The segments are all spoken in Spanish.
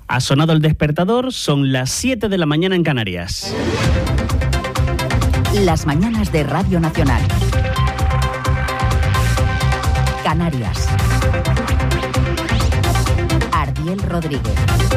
Ha sonado el despertador, son las 7 de la mañana en Canarias. Las mañanas de Radio Nacional. Canarias. Ardiel Rodríguez.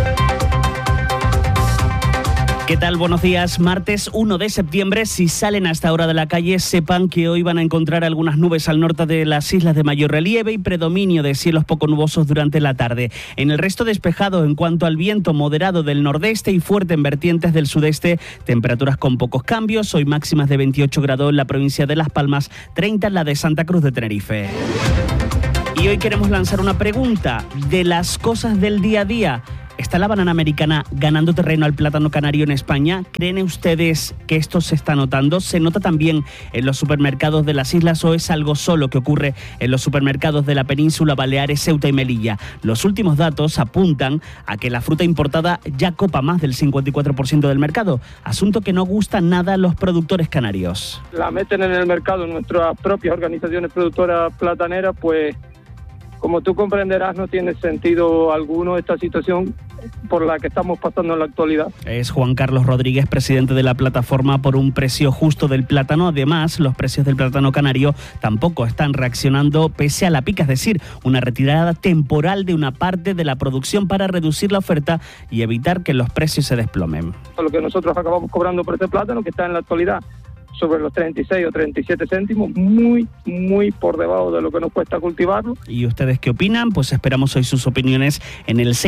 ¿Qué tal? Buenos días. Martes 1 de septiembre. Si salen a esta hora de la calle, sepan que hoy van a encontrar algunas nubes al norte de las islas de mayor relieve y predominio de cielos poco nubosos durante la tarde. En el resto despejado en cuanto al viento moderado del nordeste y fuerte en vertientes del sudeste. Temperaturas con pocos cambios. Hoy máximas de 28 grados en la provincia de Las Palmas, 30 en la de Santa Cruz de Tenerife. Y hoy queremos lanzar una pregunta de las cosas del día a día. ¿Está la banana americana ganando terreno al plátano canario en España? ¿Creen ustedes que esto se está notando? ¿Se nota también en los supermercados de las islas o es algo solo que ocurre en los supermercados de la península, Baleares, Ceuta y Melilla? Los últimos datos apuntan a que la fruta importada ya copa más del 54% del mercado, asunto que no gusta nada a los productores canarios. La meten en el mercado nuestras propias organizaciones productoras plataneras, pues como tú comprenderás, no tiene sentido alguno esta situación por la que estamos pasando en la actualidad. Es Juan Carlos Rodríguez, presidente de la plataforma por un precio justo del plátano. Además, los precios del plátano canario tampoco están reaccionando pese a la pica, es decir, una retirada temporal de una parte de la producción para reducir la oferta y evitar que los precios se desplomen. Lo que nosotros acabamos cobrando por este plátano, que está en la actualidad sobre los 36 o 37 céntimos, muy por debajo de lo que nos cuesta cultivarlo. ¿Y ustedes qué opinan? Pues esperamos hoy sus opiniones en el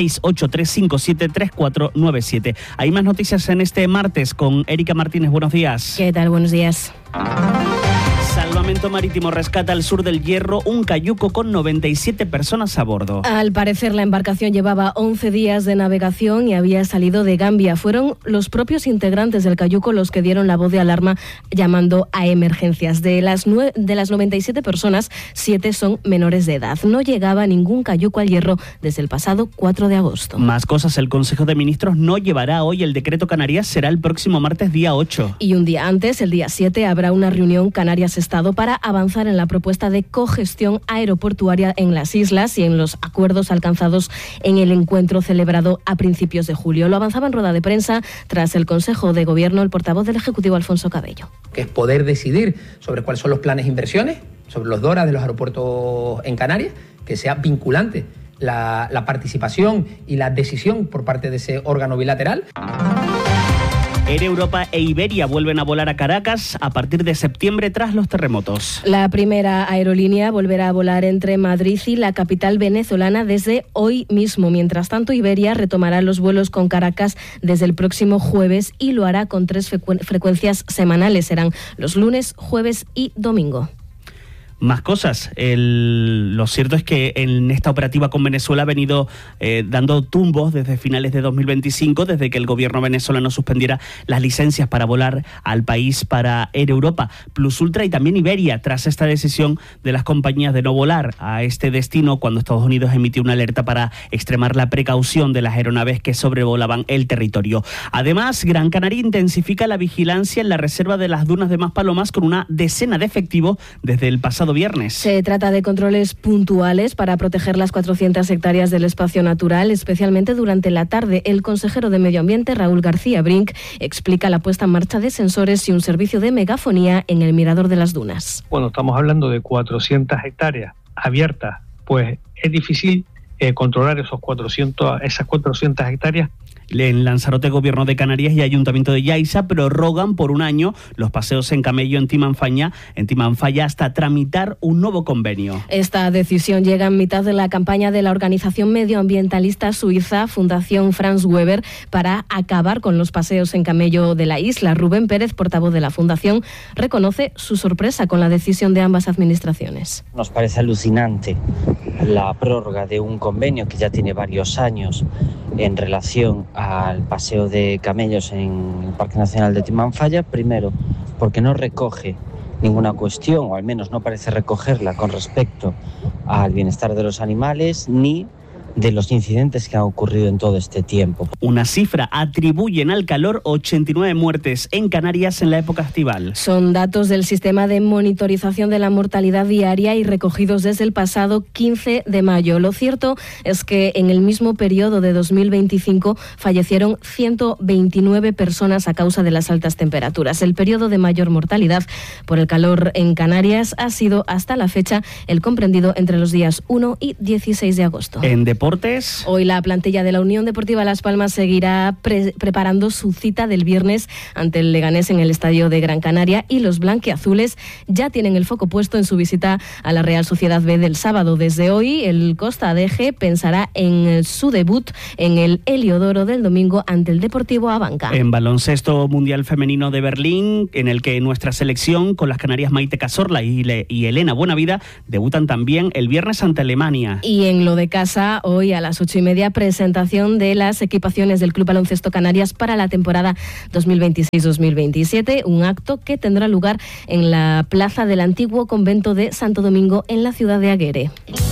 683573497. Hay más noticias en este martes con Erika Martínez. Buenos días. ¿Qué tal? Buenos días. Salvamento Marítimo rescata al sur del Hierro un cayuco con 97 personas a bordo. Al parecer la embarcación llevaba 11 días de navegación y había salido de Gambia. Fueron los propios integrantes del cayuco los que dieron la voz de alarma llamando a emergencias. De las 97 personas, 7 son menores de edad. No llegaba ningún cayuco al Hierro desde el pasado 4 de agosto. Más cosas, el Consejo de Ministros no llevará hoy el decreto Canarias, será el próximo martes día 8. Y un día antes, el día 7, habrá una reunión Canarias-Estado para avanzar en la propuesta de cogestión aeroportuaria en las islas y en los acuerdos alcanzados en el encuentro celebrado a principios de julio. Lo avanzaba en rueda de prensa tras el Consejo de Gobierno el portavoz del Ejecutivo, Alfonso Cabello. Que es poder decidir sobre cuáles son los planes de inversiones, sobre los DORA de los aeropuertos en Canarias, que sea vinculante la participación y la decisión por parte de ese órgano bilateral. Air Europa e Iberia vuelven a volar a Caracas a partir de septiembre tras los terremotos. La primera aerolínea volverá a volar entre Madrid y la capital venezolana desde hoy mismo. Mientras tanto, Iberia retomará los vuelos con Caracas desde el próximo jueves y lo hará con 3 frecuencias semanales. Serán los lunes, jueves y domingo. Más cosas. Lo cierto es que en esta operativa con Venezuela ha venido dando tumbos desde finales de 2025, desde que el gobierno venezolano suspendiera las licencias para volar al país para Air Europa, Plus Ultra y también Iberia, tras esta decisión de las compañías de no volar a este destino cuando Estados Unidos emitió una alerta para extremar la precaución de las aeronaves que sobrevolaban el territorio. Además, Gran Canaria intensifica la vigilancia en la reserva de las dunas de Maspalomas con una decena de efectivos desde el pasado viernes. Se trata de controles puntuales para proteger las 400 hectáreas del espacio natural, especialmente durante la tarde. El consejero de Medio Ambiente, Raúl García Brink, explica la puesta en marcha de sensores y un servicio de megafonía en el mirador de las dunas. Bueno, estamos hablando de 400 hectáreas abiertas, pues es difícil controlar esas 400 hectáreas. En Lanzarote, Gobierno de Canarias y Ayuntamiento de Yaiza prorrogan por un año los paseos en camello en Timanfaya hasta tramitar un nuevo convenio. Esta decisión llega en mitad de la campaña de la organización medioambientalista suiza Fundación Franz Weber para acabar con los paseos en camello de la isla. Rubén Pérez, portavoz de la Fundación, reconoce su sorpresa con la decisión de ambas administraciones. Nos parece alucinante la prórroga de un convenio que ya tiene varios años en relación al paseo de camellos en el Parque Nacional de Timanfaya. Primero, porque no recoge ninguna cuestión, o al menos no parece recogerla con respecto al bienestar de los animales, ni de los incidentes que han ocurrido en todo este tiempo. Una cifra: atribuyen al calor 89 muertes en Canarias en la época estival. Son datos del sistema de monitorización de la mortalidad diaria y recogidos desde el pasado 15 de mayo. Lo cierto es que en el mismo periodo de 2025 fallecieron 129 personas a causa de las altas temperaturas. El periodo de mayor mortalidad por el calor en Canarias ha sido hasta la fecha el comprendido entre los días 1 y 16 de agosto. En deportes, hoy la plantilla de la Unión Deportiva Las Palmas seguirá preparando su cita del viernes ante el Leganés en el Estadio de Gran Canaria, y los blanquiazules ya tienen el foco puesto en su visita a la Real Sociedad B del sábado. Desde hoy el Costa DG pensará en su debut en el Heliodoro del domingo ante el Deportivo Abanca. En baloncesto mundial femenino de Berlín, en el que nuestra selección con las canarias Maite Cazorla y Elena Buenavida debutan también el viernes ante Alemania. Y en lo de casa, hoy a las 8:30, presentación de las equipaciones del Club Baloncesto Canarias para la temporada 2026-2027, un acto que tendrá lugar en la plaza del antiguo convento de Santo Domingo en la ciudad de Aguere.